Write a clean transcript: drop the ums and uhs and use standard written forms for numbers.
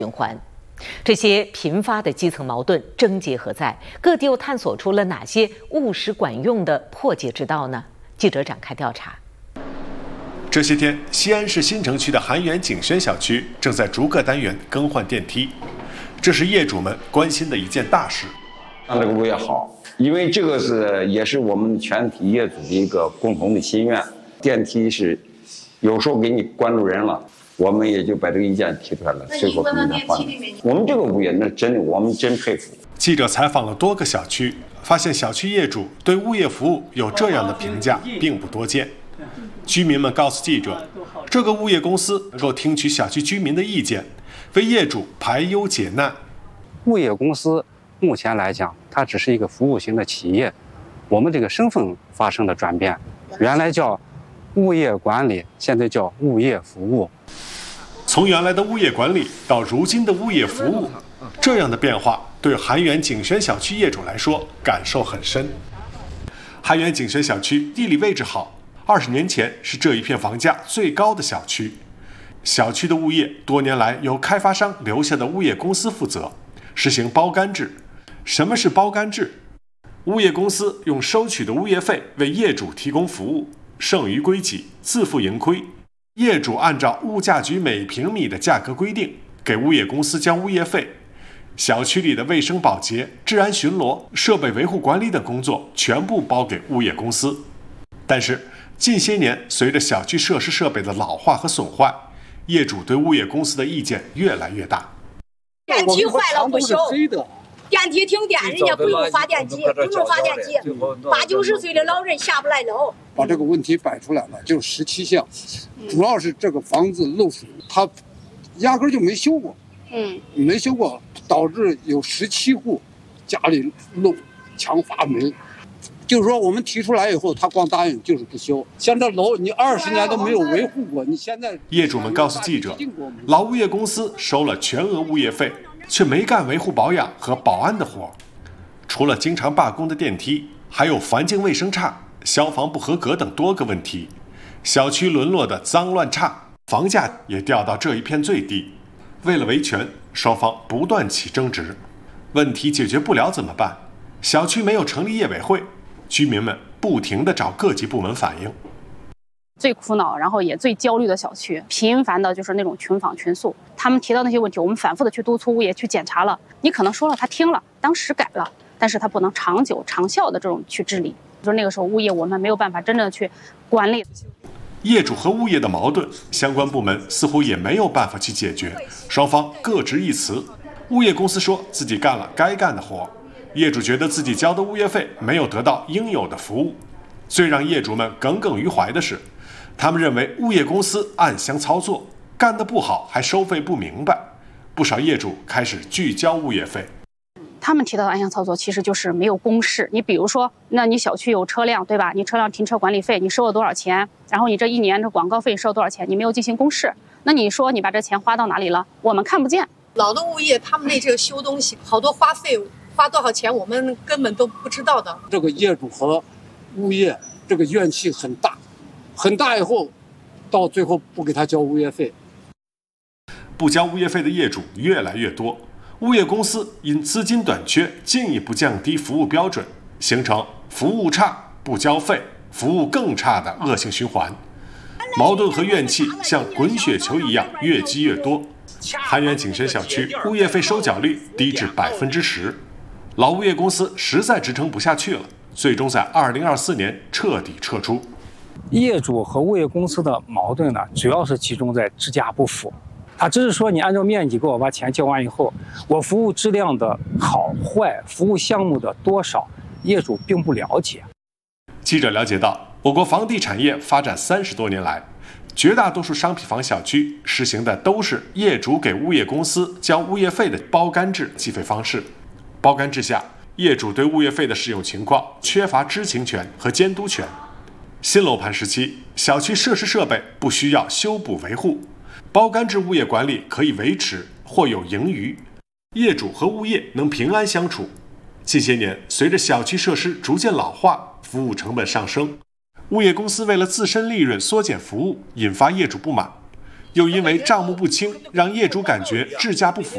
循环。这些频发的基层矛盾症结何在？各地又探索出了哪些务实管用的破解之道呢？记者展开调查。 这些天，西安市新城区的韩源景轩小区正在逐个单元更换电梯，这是业主们关心的一件大事。 让这个物业好，因为这个也是我们全体业主的一个共同的心愿。电梯是有时候给你关住人了，我们也就把这个意见提出来了，最后给他换。我们这个物业那真的，我们真佩服。 记者采访了多个小区，发现小区业主对物业服务有这样的评价并不多见。居民们告诉记者，这个物业公司能够听取小区居民的意见，为业主排忧解难。 物业公司目前来讲，它只是一个服务型的企业，我们这个身份发生了转变，原来叫物业管理，现在叫物业服务。 从原来的物业管理到如今的物业服务，这样的变化对韩源景轩小区业主来说感受很深。韩源景轩小区地理位置好，20年前是这一片房价最高的小区。小区的物业多年来由开发商留下的物业公司负责，实行包干制。什么是包干制？物业公司用收取的物业费为业主提供服务，剩余归己，自负盈亏。业主按照物价局每平米的价格规定，给物业公司交物业费。小区里的卫生保洁、治安巡逻、设备维护管理等工作全部包给物业公司。但是近些年，随着小区设施设备的老化和损坏，业主对物业公司的意见越来越大。 电梯坏了不修，电梯停电，人家不用发电机，不用发电机，80、90岁的老人下不来楼。 把这个问题摆出来了，就是17项，主要是这个房子漏水，他压根就没修过，没修过，导致有17户家里漏墙发霉。就是说，我们提出来以后，他光答应就是不修。像这楼，你20年都没有维护过，你现在业主们告诉记者，老物业公司收了全额物业费，却没干维护保养和保安的活。除了经常罢工的电梯，还有环境卫生差、消防不合格等多个问题，小区沦落的脏乱差，房价也掉到这一片最低。为了维权，双方不断起争执。问题解决不了怎么办？小区没有成立业委会。居民们不停地找各级部门反映。 最苦恼，然后也最焦虑的小区，频繁的就是那种群访群诉，他们提到那些问题，我们反复的去督促物业去检查了，你可能说了他听了，当时改了，但是他不能长久长效的这种去治理，就是那个时候物业我们没有办法真正的去管理。 业主和物业的矛盾，相关部门似乎也没有办法去解决，双方各执一词。物业公司说自己干了该干的活，业主觉得自己交的物业费没有得到应有的服务。最让业主们耿耿于怀的是，他们认为物业公司暗箱操作，干得不好还收费不明白，不少业主开始拒交物业费。 他们提到的暗箱操作其实就是没有公示。你比如说，那你小区有车辆，对吧？你车辆停车管理费你收了多少钱？然后你这1年的广告费收了多少钱？你没有进行公示，那你说你把这钱花到哪里了？我们看不见。 老的物业他们那这个修东西，好多花费花多少钱，我们根本都不知道的。 这个业主和物业这个怨气很大，很大以后，到最后不给他交物业费。 不交物业费的业主越来越多，物业公司因资金短缺，进一步降低服务标准，形成服务差不交费、服务更差的恶性循环。矛盾和怨气像滚雪球一样越积越多。韩源景轩小区物业费收缴率低至10%。老物业公司实在支撑不下去了，最终在2024年彻底撤出。 业主和物业公司的矛盾呢，主要是集中在质价不符。他只是说你按照面积给我把钱交完以后，我服务质量的好坏、服务项目的多少，业主并不了解。 记者了解到，我国房地产业发展30多年来，绝大多数商品房小区实行的都是业主给物业公司交物业费的包干制计费方式。包干制下，业主对物业费的使用情况缺乏知情权和监督权。新楼盘时期，小区设施设备不需要修补维护，包干制物业管理可以维持或有盈余，业主和物业能平安相处。近些年，随着小区设施逐渐老化，服务成本上升，物业公司为了自身利润缩减服务，引发业主不满，又因为账目不清，让业主感觉质价不符。